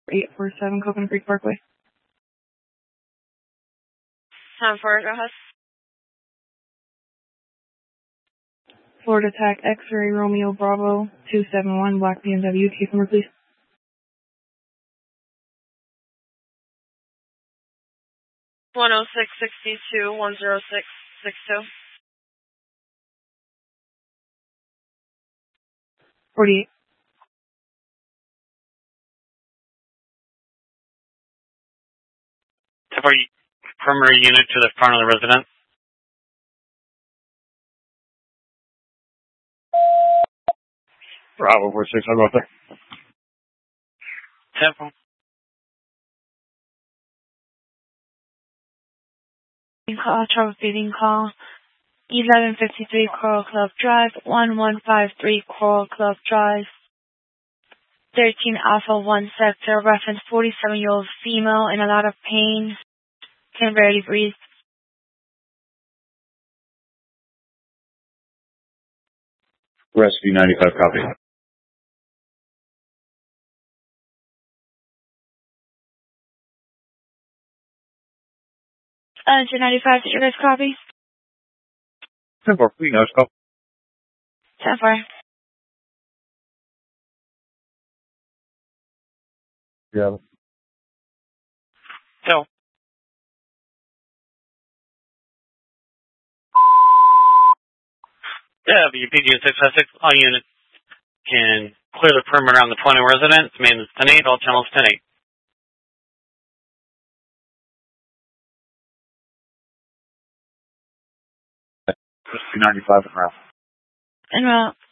847 Coconut Creek Parkway. 10-4, go ahead. Florida Tac X-Ray Romeo Bravo 271 Black BMW. Case number, please. One 10662 10662. 48. Temporary perimeter unit to the front of the residence. Bravo 46, I'll go up there. 10-4. Call, trouble feeding call, 1153 Coral Club Drive, 1153 Coral Club Drive, 13 Alpha 1 Sector, reference 47-year-old female in a lot of pain, can barely breathe. Rescue 95, copy. Engine 95, did you guys copy? 10-4, we know, go. 10-4. Yeah. So. Yeah, WPG 656, all units can clear the perimeter around the 20 residents. Maintenance 10-8, all channels 10-8. Rescue 95 and Ralph. En route.